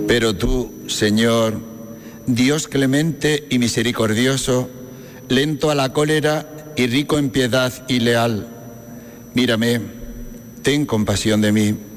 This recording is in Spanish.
Pero tú, Señor, Dios clemente y misericordioso, lento a la cólera y rico en piedad y leal, mírame, ten compasión de mí.